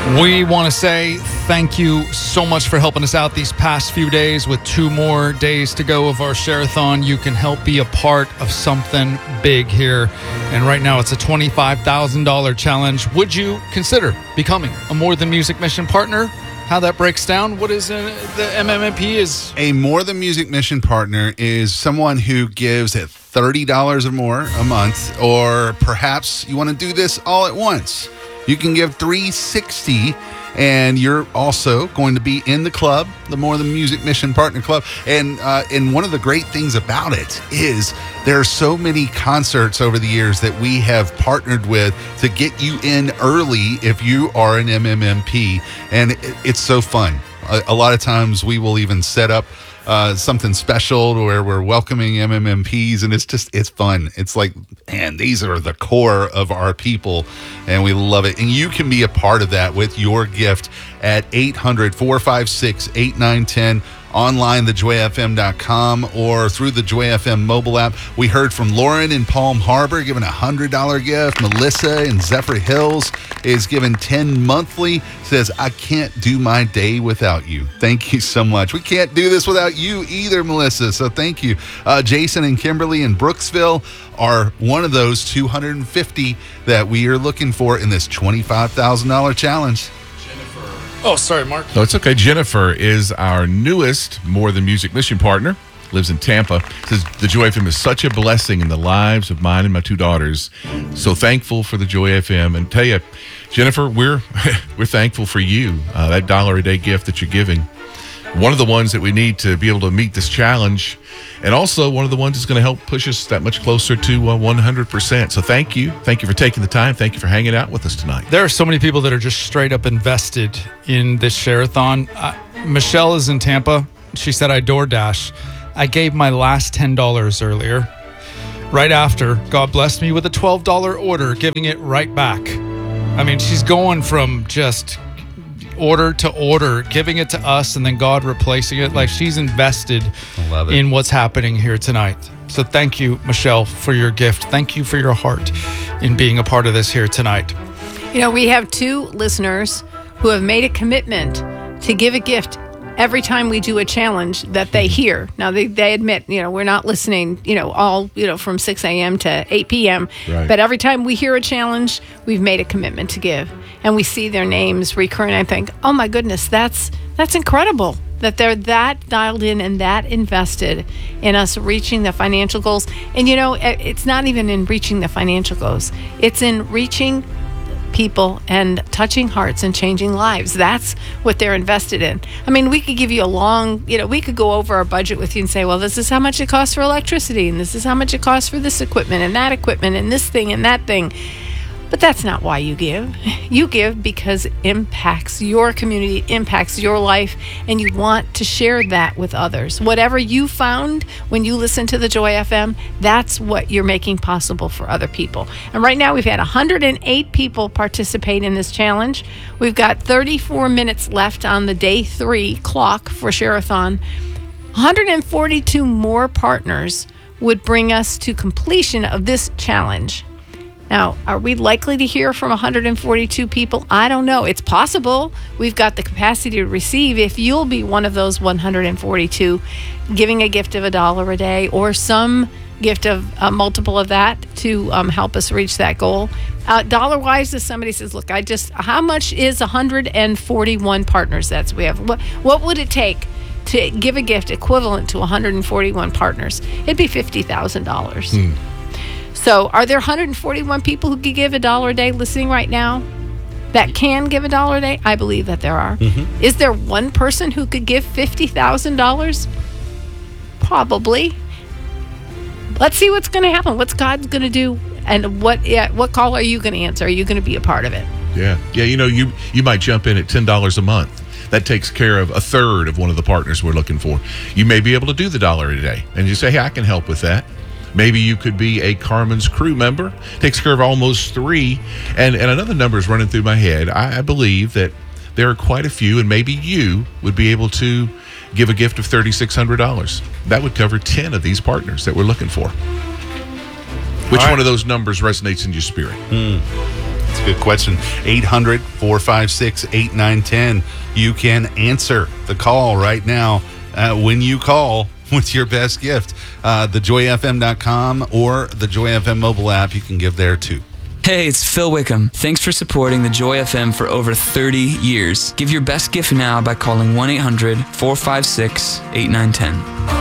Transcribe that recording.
We want to say thank you so much for helping us out these past few days. With 2 more days to go of our Share-a-thon, you can help be a part of something big here. And right now it's a $25,000 challenge. Would you consider becoming a More Than Music Mission partner? How that breaks down? What is the MMMP is? A More Than Music Mission partner is someone who gives at $30 or more a month, or perhaps you want to do this all at once. You can give $360, and you're also going to be in the club, the More Than Music Mission Partner Club. And one of the great things about it is there are so many concerts over the years that we have partnered with to get you in early if you are an MMMP, and it's so fun. A lot of times we will even set up something special where we're welcoming MMMPs, and it's fun. It's like, man, these are the core of our people, and we love it. And you can be a part of that with your gift at 800-456-8910, online, thejoyfm.com, or through the Joy FM mobile app. We heard from Lauren in Palm Harbor giving a $100 gift. Melissa in Zephyr Hills is giving 10 monthly. Says, I can't do my day without you. Thank you so much. We can't do this without you either, Melissa. So thank you. Jason and Kimberly in Brooksville are one of those 250 that we are looking for in this $25,000 challenge. Oh, sorry, Mark. No, it's okay. Jennifer is our newest More Than Music Mission partner. Lives in Tampa. Says the Joy FM is such a blessing in the lives of mine and my 2 daughters. So thankful for the Joy FM. And tell you, Jennifer, we're thankful for you. That $1 a day gift that you're giving. One of the ones that we need to be able to meet this challenge, and also one of the ones that's going to help push us that much closer to 100%. So thank you. Thank you for taking the time. Thank you for hanging out with us tonight. There are so many people that are just straight up invested in this Share-a-thon. Michelle is in Tampa. She said, I DoorDash. I gave my last $10 earlier. Right after, God blessed me with a $12 order, giving it right back. I mean, she's going from just order to order, giving it to us, and then God replacing it. Like, she's invested in what's happening here tonight. So thank you, Michelle, for your gift. Thank you for your heart in being a part of this here tonight. You know, we have 2 listeners who have made a commitment to give a gift every time we do a challenge that they hear. Now, they admit, we're not listening, all, from 6 a.m. to 8 p.m. Right. But every time we hear a challenge, we've made a commitment to give. And we see their names recurring. I think, oh, my goodness, that's incredible that they're that dialed in and that invested in us reaching the financial goals. And, it's not even in reaching the financial goals. It's in reaching people and touching hearts and changing lives. That's what they're invested in. I mean, we could give you a long, we could go over our budget with you and say, well, this is how much it costs for electricity, and this is how much it costs for this equipment and that equipment and this thing and that thing. But that's not why you give. You give because it impacts your community, impacts your life, and you want to share that with others. Whatever you found when you listen to the Joy FM, that's what you're making possible for other people. And right now we've had 108 people participate in this challenge. We've got 34 minutes left on the day 3 clock for Share-a-thon. 142 more partners would bring us to completion of this challenge. Now, are we likely to hear from 142 people? I don't know. It's possible. We've got the capacity to receive. If you'll be one of those 142, giving a gift of $1 a day or some gift of a multiple of that to help us reach that goal. Dollar-wise, if somebody says, look, how much is 141 partners that we have? What would it take to give a gift equivalent to 141 partners? It'd be $50,000. So are there 141 people who could give $1 a day listening right now that can give $1 a day? I believe that there are. Mm-hmm. Is there one person who could give $50,000? Probably. Let's see what's going to happen. What's God going to do? And what call are you going to answer? Are you going to be a part of it? Yeah. You might jump in at $10 a month. That takes care of a third of one of the partners we're looking for. You may be able to do the $1 a day. And you say, hey, I can help with that. Maybe you could be a Carmen's crew member. Takes care of almost 3. And another number is running through my head. I believe that there are quite a few, and maybe you would be able to give a gift of $3,600. That would cover 10 of these partners that we're looking for. Which one of those numbers resonates in your spirit? It's a good question. 800-456-8910. You can answer the call right now when you call with your best gift. TheJoyFM.com or the Joy FM mobile app. You can give there too. Hey, it's Phil Wickham. Thanks for supporting the Joy FM for over 30 years. Give your best gift now by calling 1-800-456-8910.